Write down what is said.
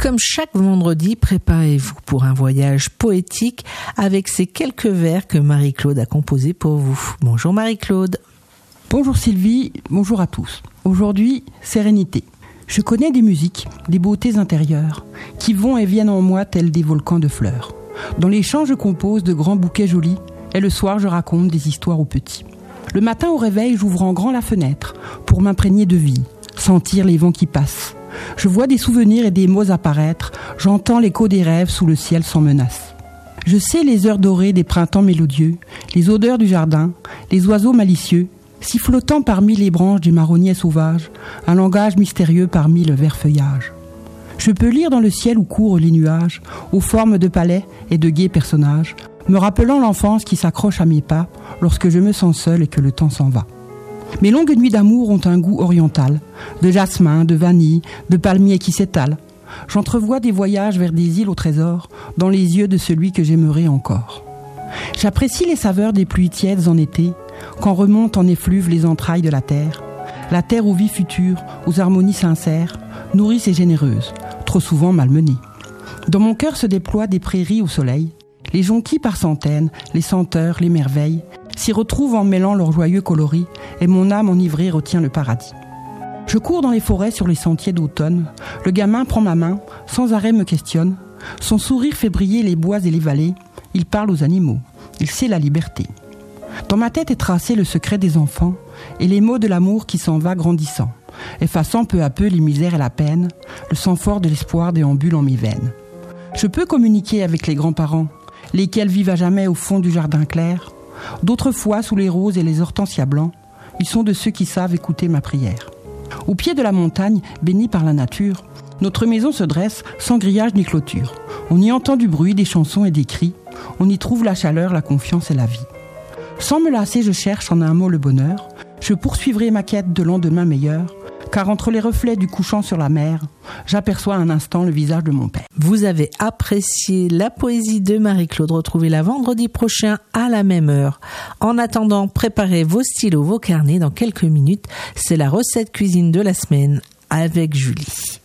Comme chaque vendredi, préparez-vous pour un voyage poétique avec ces quelques vers que Marie-Claude a composés pour vous. Bonjour Marie-Claude. Bonjour Sylvie, bonjour à tous. Aujourd'hui, sérénité. Je connais des musiques, des beautés intérieures, qui vont et viennent en moi tels des volcans de fleurs. Dans les champs, je compose de grands bouquets jolis, et le soir, je raconte des histoires aux petits. Le matin au réveil, j'ouvre en grand la fenêtre pour m'imprégner de vie, sentir les vents qui passent. Je vois des souvenirs et des mots apparaître, j'entends l'écho des rêves sous le ciel sans menace. Je sais les heures dorées des printemps mélodieux, les odeurs du jardin, les oiseaux malicieux, sifflotant parmi les branches du marronnier sauvage, un langage mystérieux parmi le vert feuillage. Je peux lire dans le ciel où courent les nuages, aux formes de palais et de gais personnages, me rappelant l'enfance qui s'accroche à mes pas lorsque je me sens seul et que le temps s'en va. Mes longues nuits d'amour ont un goût oriental, de jasmin, de vanille, de palmier qui s'étale. J'entrevois des voyages vers des îles au trésor, dans les yeux de celui que j'aimerais encore. J'apprécie les saveurs des pluies tièdes en été, quand remontent en effluves les entrailles de la terre aux vies futures, aux harmonies sincères, nourrices et généreuses, trop souvent malmenées. Dans mon cœur se déploient des prairies au soleil, les jonquilles par centaines, les senteurs, les merveilles, s'y retrouvent en mêlant leurs joyeux coloris, et mon âme enivrée retient le paradis. Je cours dans les forêts sur les sentiers d'automne, le gamin prend ma main, sans arrêt me questionne, son sourire fait briller les bois et les vallées, il parle aux animaux, il sait la liberté. Dans ma tête est tracé le secret des enfants, et les mots de l'amour qui s'en va grandissant, effaçant peu à peu les misères et la peine, le sang fort de l'espoir déambule en mes veines. Je peux communiquer avec les grands-parents, lesquels vivent à jamais au fond du jardin clair. D'autres fois, sous les roses et les hortensias blancs, ils sont de ceux qui savent écouter ma prière. Au pied de la montagne, bénie par la nature, notre maison se dresse sans grillage ni clôture. On y entend du bruit, des chansons et des cris. On y trouve la chaleur, la confiance et la vie. Sans me lasser, je cherche en un mot le bonheur. Je poursuivrai ma quête de lendemain meilleur, car entre les reflets du couchant sur la mer, j'aperçois un instant le visage de mon père. Vous avez apprécié la poésie de Marie-Claude. Retrouvez-la vendredi prochain à la même heure. En attendant, préparez vos stylos, vos carnets. Dans quelques minutes, c'est la recette cuisine de la semaine avec Julie.